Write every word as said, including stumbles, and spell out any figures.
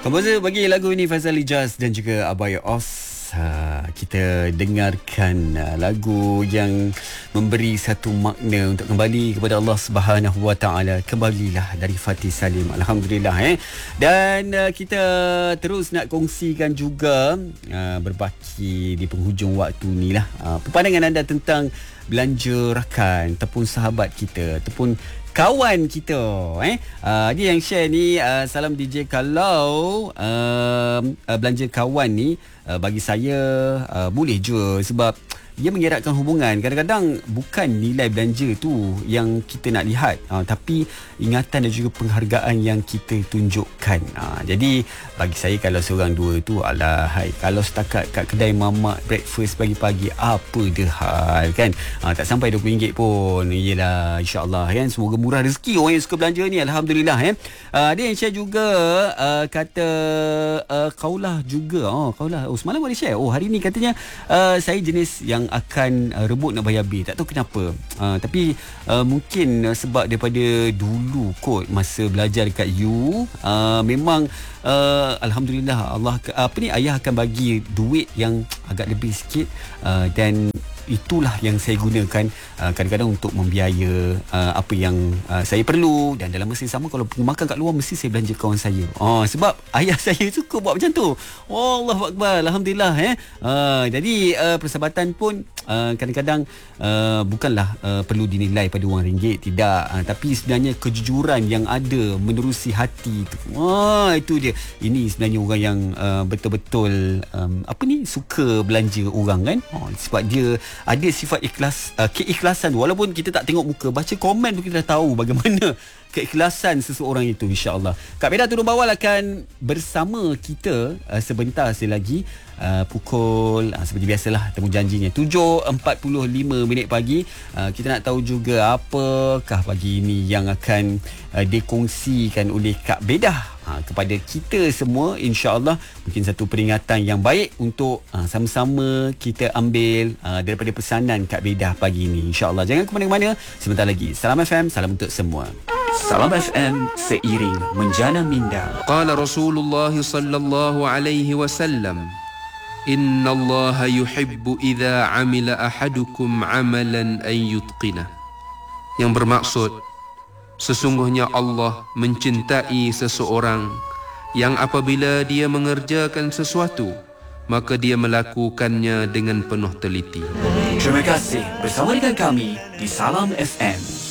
Komposer bagi lagu ini Faizal Ijaz dan juga Abaya Os. Ha, kita dengarkan uh, lagu yang memberi satu makna untuk kembali kepada Allah Subhanahu Wa Taala. Kembalilah dari Fatih Salim. Alhamdulillah eh. Dan uh, kita terus nak kongsikan juga uh, berbaki di penghujung waktu ni lah. Uh, pandangan anda tentang belanja rakan ataupun sahabat kita ataupun kawan kita eh uh, dia yang share ni uh, salam D J, kalau uh, uh, belanja kawan ni uh, bagi saya uh, boleh je, sebab dia mengeratkan hubungan. Kadang-kadang bukan nilai belanja tu yang kita nak lihat, uh, tapi ingatan dan juga penghargaan yang kita tunjukkan. Uh, jadi bagi saya kalau seorang dua tu alahai, kalau setakat kat kedai mamak breakfast pagi-pagi apa dah hal kan, uh, tak sampai dua puluh ringgit pun. Yelah, insyaAllah kan, semoga murah rezeki orang yang suka belanja ni. Alhamdulillah eh. Uh, dia yang share juga uh, kata uh, kaulah juga. Oh kaulah, oh semalam ada share. Oh hari ni katanya uh, saya jenis yang akan uh, rebut nak bayar bil. Tak tahu kenapa, uh, tapi uh, mungkin uh, sebab daripada dulu kot masa belajar dekat U, uh, memang uh, Alhamdulillah Allah apa ni ayah akan bagi duit yang agak lebih sikit, uh, dan itulah yang saya gunakan uh, kadang-kadang untuk membiaya uh, apa yang uh, saya perlu. Dan dalam masa yang sama, kalau pergi makan kat luar mesti saya belanja kawan saya. Oh, sebab ayah saya suka buat macam tu. Oh, Allahu Akbar, Alhamdulillah eh. Uh, jadi uh, persahabatan pun uh, kadang-kadang uh, bukanlah uh, perlu dinilai pada wang ringgit, tidak, uh, tapi sebenarnya kejujuran yang ada menerusi hati tu. Oh, itu dia. Ini sebenarnya orang yang uh, betul-betul um, apa ni suka belanja orang kan. Oh, sebab dia ada sifat ikhlas, uh, keikhlasan. Walaupun kita tak tengok muka, baca komen tu kita dah tahu bagaimana keikhlasan seseorang itu, insya-Allah. Kak Beda Turun Bawal akan bersama kita uh, sebentar lagi, uh, pukul uh, seperti biasalah temu janjinya tujuh empat puluh lima minit pagi. Uh, kita nak tahu juga apakah pagi ini yang akan uh, dikongsikan oleh Kak Beda Ha, kepada kita semua. InsyaAllah mungkin satu peringatan yang baik untuk ha, sama-sama kita ambil ha, daripada pesanan Kak Beda pagi ini. InsyaAllah jangan ke mana-mana, sebentar lagi Salam F M, salam untuk semua. Salam F M, seiring menjana minda. Qala Rasulullah sallallahu alaihi wasallam, Inna Allah yuhibbu idha amila ahadukum amalan an yutqinah. Yang bermaksud, sesungguhnya Allah mencintai seseorang yang apabila dia mengerjakan sesuatu, maka dia melakukannya dengan penuh teliti. Terima kasih bersama dengan kami di Salam F M.